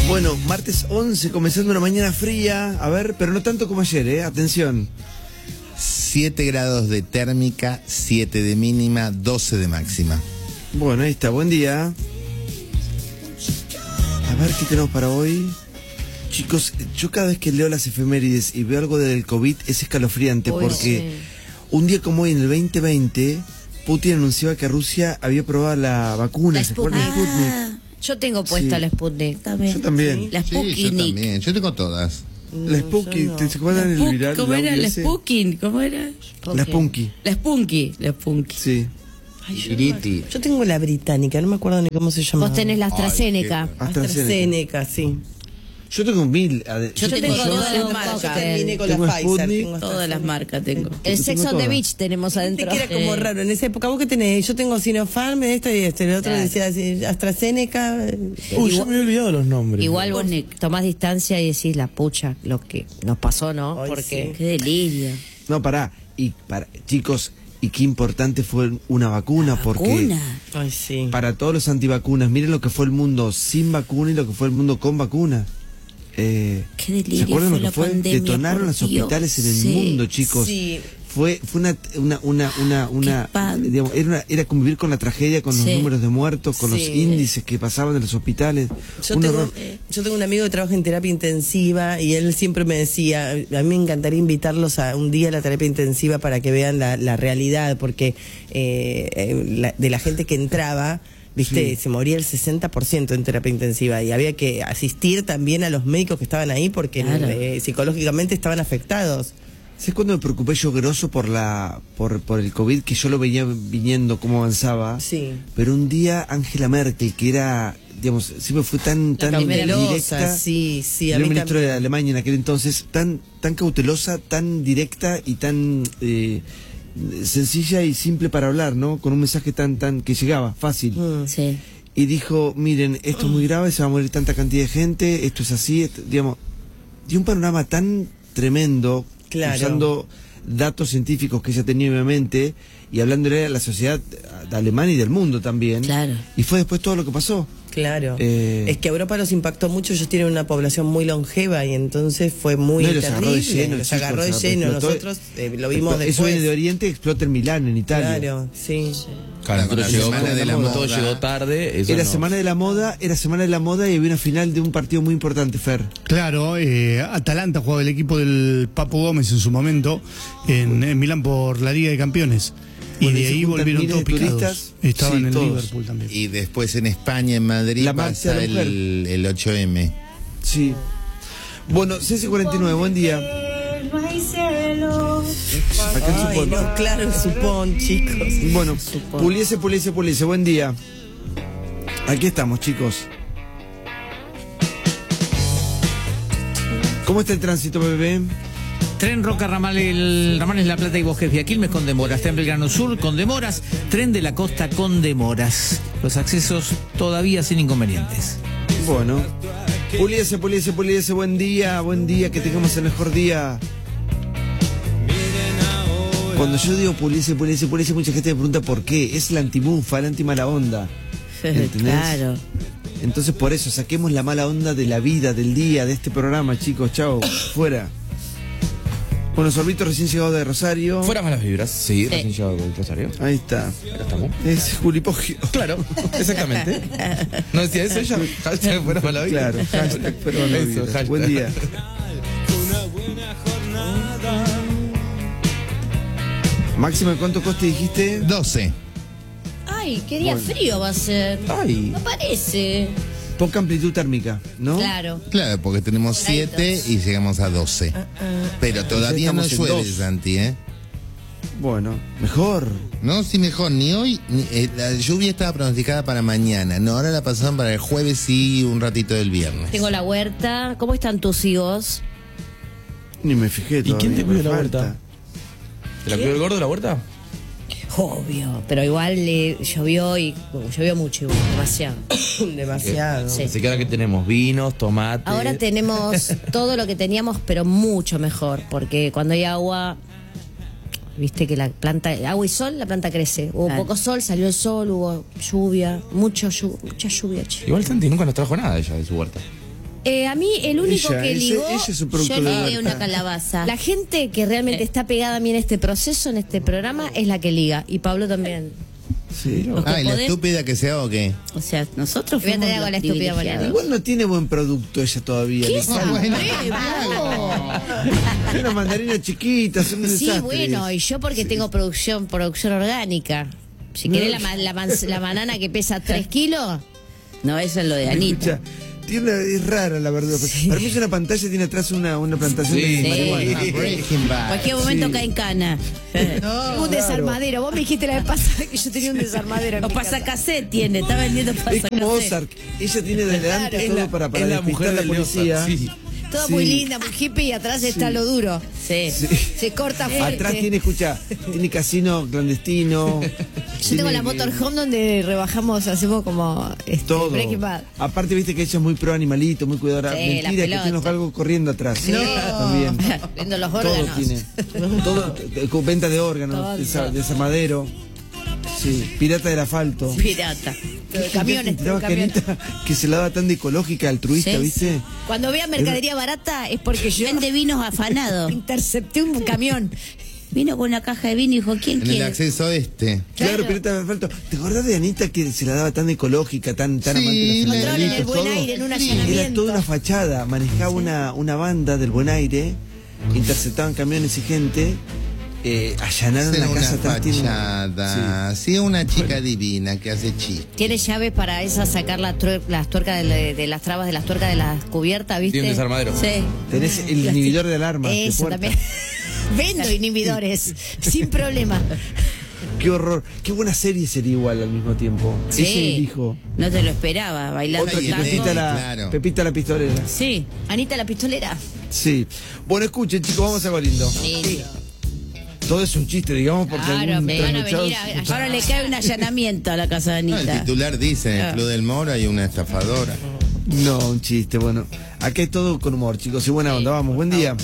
Bueno, martes 11, comenzando una mañana fría. A ver, pero no tanto como ayer, ¿eh? Atención. 7 grados de térmica, 7 de mínima, 12 de máxima. Bueno, ahí está, buen día. A ver, ¿qué tenemos para hoy? Chicos, yo cada vez que leo las efemérides y veo algo del COVID es escalofriante. Uy, porque un día como hoy, en el 2020, Putin anunciaba que Rusia había probado la vacuna. La ¿Se acuerdan? Sputnik. Yo tengo puesta Sí. la Sputnik también. Yo también. La Sí, yo Sputnik. también, yo tengo todas. La Sputnik, ¿te acuerdan el viral? ¿Cómo era? audio La ese? Sputnik, ¿cómo era? La Spunky. La Spunky, la Spunky. Sí. Iriti. Yo tengo la británica, no me acuerdo ni cómo se llama. Vos tenés la AstraZeneca. AstraZeneca, sí. Yo tengo 1000. Yo tengo todas las marcas. Yo terminé con la Tengo Pfizer. Sputnik. tengo Todas las marcas tengo. El Yo Sex tengo on the todas. Beach tenemos Viste adentro. que era como raro en esa época. ¿Vos qué tenés? Yo tengo Sinopharm, esto y esto. El otro Claro. decía así, AstraZeneca. Uy, yo me había olvidado los nombres. Igual vos tomás distancia y decís la pucha, lo que nos pasó, ¿no? Ay, Porque sí. qué delirio. No, pará. Chicos, y qué importante fue una vacuna, porque Vacuna. Ay, sí. para todos los antivacunas, miren lo que fue el mundo sin vacuna y lo que fue el mundo con vacuna. Qué delirio. ¿Se acuerdan fue lo la que fue? pandemia, Detonaron por los Dios. hospitales en el Sí. mundo, chicos. Sí. Fue una espanto. digamos, era convivir con la tragedia, con los Sí. números de muertos, con los Sí. índices que pasaban en los hospitales. Un horror. Yo tengo un amigo que trabaja en terapia intensiva y él siempre me decía, a mí me encantaría invitarlos a un día a la terapia intensiva para que vean la realidad, porque de la gente que entraba, viste, se moría el 60% en terapia intensiva y había que asistir también a los médicos que estaban ahí porque Claro. psicológicamente estaban afectados. ¿Sabes cuándo me preocupé yo grosso por el COVID? Que yo lo veía viniendo, cómo avanzaba. Sí. Pero un día Angela Merkel, que era, digamos, siempre fue tan Cautelosa, directa. sí, a Era mí ministro también. de Alemania en aquel entonces, tan cautelosa, tan directa y tan sencilla y simple para hablar, ¿no? Con un mensaje tan que llegaba, fácil. Sí. Y dijo, miren, esto es muy grave, se va a morir tanta cantidad de gente, esto es así, digamos, dio un panorama tan tremendo, Claro. usando datos científicos que ella tenía en mente y hablándole a la sociedad alemana y del mundo también. Claro. Y fue después todo lo que pasó. Claro. Eh, Es que a Europa los impactó mucho, ellos tienen una población muy longeva y entonces fue muy No, y los agarró de terrible. lleno, Los chicos, agarró de se lleno. explotó. Nosotros lo vimos Eso después. viene de Oriente, explota en Milán, en Italia. Claro, sí. Claro, con la Pero llegó, semana de la como todo moda. llegó tarde. Eso Era no. semana de la moda y había una final de un partido muy importante, Fer. Claro, Atalanta jugaba el equipo del Papo Gómez en su momento en Milán por la Liga de Campeones. Bueno, y y de se ahí juntan volvieron miles todos de picados. turistas. Estaban Sí, en el todos. Liverpool también. Y después en España, en Madrid, La marcha pasa de la mujer. el 8M. Sí. Bueno, CC49, buen día. Acá en Ay, Supón. no, claro, el supón, chicos. Bueno, Puliese, buen día. Aquí estamos, chicos. ¿Cómo está el tránsito, bebé? Tren Roca Ramales La Plata y Bosques de Quilmes con demoras. Tren Belgrano Sur con demoras. Tren de la Costa con demoras. Los accesos todavía sin inconvenientes. Bueno. Puliese, buen día, que tengamos el mejor día. Cuando yo digo Puliese, mucha gente me pregunta por qué. Es la antimufa, la anti-mala onda. ¿Entendés? Claro. Entonces por eso, saquemos la mala onda de la vida, del día, de este programa, chicos. Chao, fuera. Bueno, Sorbito recién llegado de Rosario. Fuera malas vibras. Sí, recién llegado del Rosario. Ahí está. Acá estamos. Es Juli Poggio. Claro, exactamente. ¿No decía eso ella? Hashtag fuera malas vibras. Claro, hashtag fuera malas Eso, vibras. hashtag. Buen día. Máximo, ¿cuánto coste dijiste? 12. Ay, qué día frío va a ser. Ay. No parece. Poca amplitud térmica, ¿no? Claro. Claro, porque tenemos 7 y llegamos a 12. Pero todavía no estamos en llueve, 2. Santi, ¿eh? Bueno, mejor. No, sí, mejor. Ni hoy. La lluvia estaba pronosticada para mañana. No, ahora la pasaron para el jueves y un ratito del viernes. Tengo la huerta. ¿Cómo están tus higos? Ni me fijé todavía. quién te cuida me la falta. huerta? ¿Te la cuidó el gordo de la huerta? Obvio. Pero igual llovió y llovió mucho, igual, demasiado. Demasiado. Sí. Así que ahora que tenemos vinos, tomates. Ahora tenemos todo lo que teníamos, pero mucho mejor, porque cuando hay agua, viste que la planta, agua y sol, la planta crece. Hubo Claro. poco sol, salió el sol, hubo lluvia, mucha lluvia, che. Igual Santi nunca nos trajo nada ella de su huerta. A mí el único Ella, que ligó, ella es un producto Yo de ligué Marta. una calabaza. la gente que realmente está pegada a mí en este proceso, en este programa, es la que liga. Y Pablo también. Sí. Los que Ay, la podés- estúpida que sea o qué. O sea, nosotros Voy a fuimos tener con la los estúpida privilegiados. Igual no tiene buen producto ella todavía. ¿Qué le es falta. Tiene una mandarina chiquita, son un Sí, desastre. bueno, y yo porque tengo producción orgánica. Si querés la banana que pesa 3 kilos, No, eso es lo de Anita. Escucha, es rara la verdura. Para mí es una pantalla, tiene atrás una plantación Sí. de Sí. marihuana. Breaking Bad. Cualquier momento Sí. cae en cana. un desarmadero. Vos me dijiste la vez pasada que yo tenía un desarmadero. en O mi casa. pasacassette tiene, está vendiendo Es pasacassette. como Ozark. Ella tiene delante Claro. todo para es la despistar mujer la de policía. Sí. Toda Sí. muy linda, muy hippie y atrás está lo duro. Sí. Se corta fuerte. Atrás tiene, escucha, tiene casino clandestino. Yo tengo la motorhome donde rebajamos, hacemos como Todo. Breaking Bad. Aparte, viste que ella es muy pro animalito, muy cuidadora. Sí, Mentira, la que pelota. tiene algo corriendo atrás. Sí. También. Viendo los Todo órganos. tiene. Todo, con venta de órganos, Todo. desarmadero. Sí, pirata del asfalto. Pirata. Camiones, Tiraba camiones. Canita que se la daba tan de ecológica, altruista, Sí. ¿viste? Cuando vea mercadería barata es porque yo Vende vinos afanados. intercepté un camión. Vino con una caja de vino y dijo, ¿quién En el quiere? acceso este. Claro, Claro. pirata del asfalto. ¿Te acordás de Anita que se la daba tan de ecológica, tan Sí, amante de los Control en el animalitos, buen todo? aire, en un Era allanamiento. toda una fachada. Manejaba una banda del buen aire, interceptaban camiones y gente, allanaron Era la una casa atrás. tiene fachada. Sí, una chica divina que hace chistes. Tiene llaves para esa sacar las tuercas de las trabas de las tuercas de las cubiertas, ¿viste? Tiene un desarmadero. Sí. Tenés el inhibidor de alarmas. de Eso puerta. también. Vendo inhibidores, sin problema. Qué horror. Qué buena serie sería igual al mismo tiempo. Sí. Ella y el hijo. No te lo esperaba, bailando Otra que tango. Pepita Pepita la pistolera. Sí. Anita la pistolera. Sí. Bueno, escuchen, chicos, vamos a algo lindo. Sí. Todo es un chiste, digamos, porque Claro, algún me van a trasnochado venir se- Ahora le cae un allanamiento a la casa de No, el Anita. titular dice, en el Club del Moro hay una estafadora. No, un chiste, bueno. Acá es todo con humor, chicos, y buena onda. Vamos, buen día.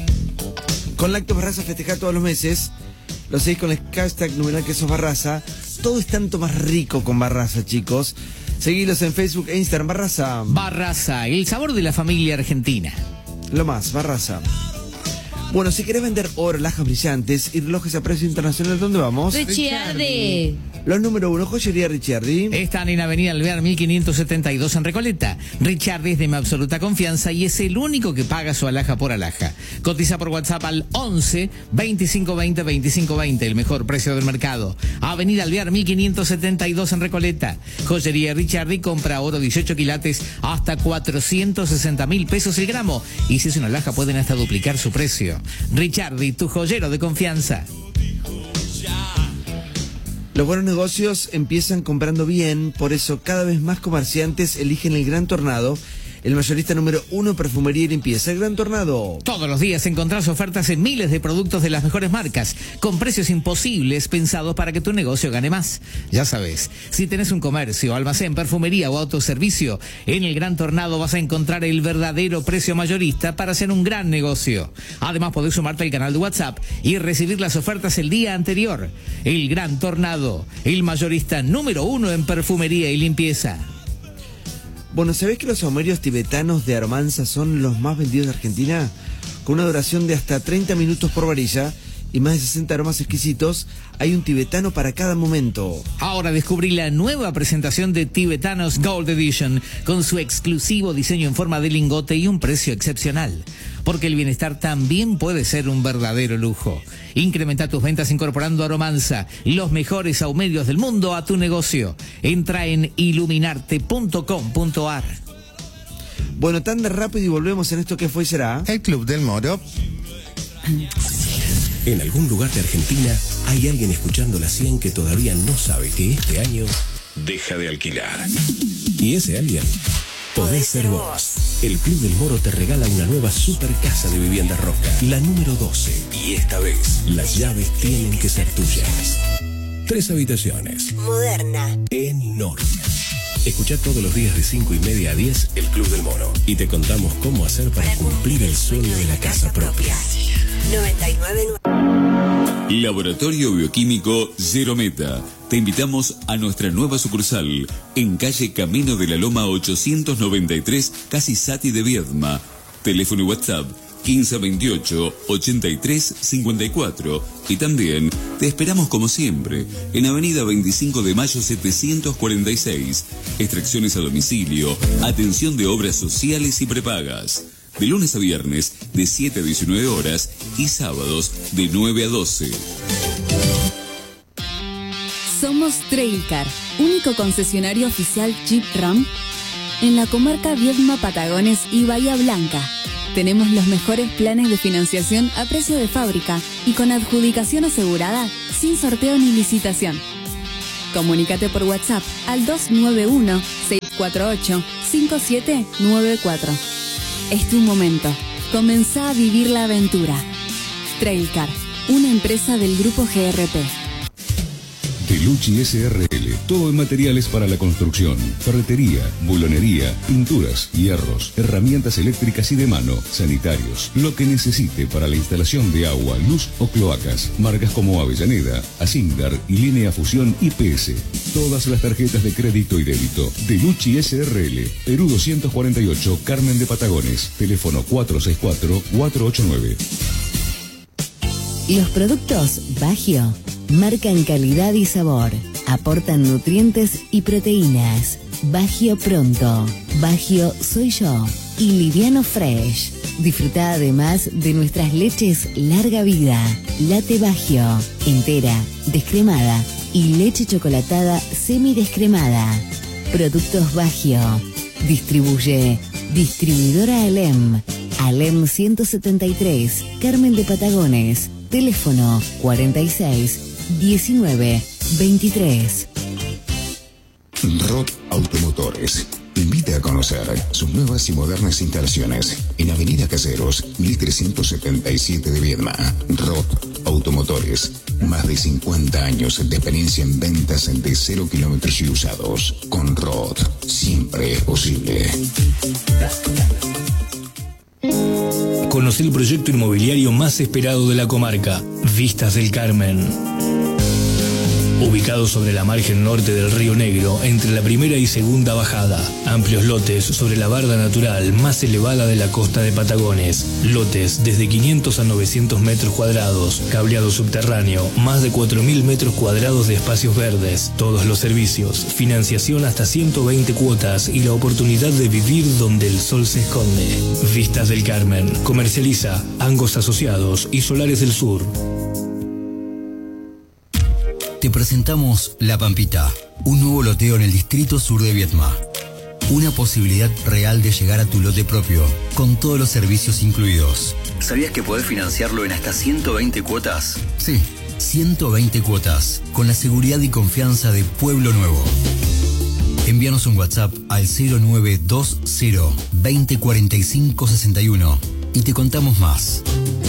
Con Lácteos Barraza festejar todos los meses. Lo seguís con el hashtag numeral que sos Barraza. Todo es tanto más rico con Barraza, chicos. Seguilos en Facebook e Instagram, Barraza. Barraza, el sabor de la familia argentina. Lo más, Barraza. Bueno, si querés vender oro, alhajas brillantes y relojes a precio internacional, ¿dónde vamos? Ricciardi. Los número 1, Joyería Ricciardi. Están en Avenida Alvear 1572 en Recoleta. Ricciardi es de mi absoluta confianza y es el único que paga su alhaja por alhaja. Cotiza por WhatsApp al 11 2520 2520, el mejor precio del mercado. Avenida Alvear 1572 en Recoleta. Joyería Ricciardi compra oro 18 quilates hasta 460.000 pesos el gramo. Y si es una alhaja pueden hasta duplicar su precio. Ricciardi, tu joyero de confianza. Los buenos negocios empiezan comprando bien, por eso cada vez más comerciantes eligen el Gran Tornado, el mayorista número 1 en perfumería y limpieza. El Gran Tornado. Todos los días encontrás ofertas en miles de productos de las mejores marcas, con precios imposibles pensados para que tu negocio gane más. Ya sabes, si tenés un comercio, almacén, perfumería o autoservicio, en el Gran Tornado vas a encontrar el verdadero precio mayorista para hacer un gran negocio. Además podés sumarte al canal de WhatsApp y recibir las ofertas el día anterior. El Gran Tornado, el mayorista número 1 en perfumería y limpieza. Bueno, ¿sabés que los saumerios tibetanos de Aromanza son los más vendidos de Argentina? Con una duración de hasta 30 minutos por varilla y más de 60 aromas exquisitos, hay un tibetano para cada momento. Ahora descubrí la nueva presentación de Tibetanos Gold Edition con su exclusivo diseño en forma de lingote y un precio excepcional. Porque el bienestar también puede ser un verdadero lujo. Incrementa tus ventas incorporando Aromanza, los mejores saumerios del mundo a tu negocio. Entra en iluminarte.com.ar. Bueno, tan de rápido y volvemos en esto que fue y será. El Club del Moro. En algún lugar de Argentina hay alguien escuchando la 100 que todavía no sabe que este año deja de alquilar. Y ese alguien podés ser vos. El Club del Moro te regala una nueva super casa de vivienda Roca, la número 12. Y esta vez, las llaves tienen que ser tuyas. 3 habitaciones. Moderna. Enorme. Escuchá todos los días de 5:30 a 10 el Club del Moro. Y te contamos cómo hacer para cumplir el sueño de la casa propia. 99.9 Laboratorio Bioquímico Zerometa. Te invitamos a nuestra nueva sucursal en calle Camino de la Loma 893, casi Sati de Viedma. Teléfono y WhatsApp 1528 83 54. Y también te esperamos como siempre en Avenida 25 de Mayo 746. Extracciones a domicilio, atención de obras sociales y prepagas. De lunes a viernes de 7 a 19 horas y sábados de 9 a 12. Somos Trailcar, único concesionario oficial Jeep Ram en la comarca Viedma, Patagones y Bahía Blanca. Tenemos los mejores planes de financiación a precio de fábrica y con adjudicación asegurada, sin sorteo ni licitación. Comunícate por WhatsApp al 291-648-5794. Es tu momento. Comenzá a vivir la aventura. Trailcar, una empresa del grupo GRP. Delucci SRL, todo en materiales para la construcción, ferretería, bulonería, pinturas, hierros, herramientas eléctricas y de mano, sanitarios, lo que necesite para la instalación de agua, luz o cloacas, marcas como Avellaneda, Asindar y Línea Fusión IPS. Todas las tarjetas de crédito y débito. Delucci SRL, Perú 248, Carmen de Patagones, teléfono 464-489. Los productos Bagio marcan calidad y sabor, aportan nutrientes y proteínas. Bagio Pronto, Bagio Soy Yo y Liviano Fresh. Disfruta además de nuestras leches Larga Vida, Latte Bagio, entera, descremada y leche chocolatada semidescremada. Productos Bagio. Distribuye Distribuidora Alem. Alem 173, Carmen de Patagones. Teléfono 46 19 23. Roth Automotores invita a conocer sus nuevas y modernas instalaciones en Avenida Caseros 1377 de Viedma. Roth Automotores, más de 50 años de experiencia en ventas de 0 kilómetros y usados. Con Roth siempre es posible. Conoce el proyecto inmobiliario más esperado de la comarca, Vistas del Carmen. Ubicado sobre la margen norte del Río Negro, entre la primera y segunda bajada. Amplios lotes sobre la barda natural más elevada de la costa de Patagones. Lotes desde 500 a 900 metros cuadrados. Cableado subterráneo, más de 4.000 metros cuadrados de espacios verdes. Todos los servicios, financiación hasta 120 cuotas y la oportunidad de vivir donde el sol se esconde. Vistas del Carmen. Comercializa Angos Asociados y Solares del Sur. Te presentamos La Pampita, un nuevo loteo en el distrito sur de Viedma. Una posibilidad real de llegar a tu lote propio, con todos los servicios incluidos. ¿Sabías que podés financiarlo en hasta 120 cuotas? Sí, 120 cuotas, con la seguridad y confianza de Pueblo Nuevo. Envíanos un WhatsApp al 0920 2045 61 y te contamos más.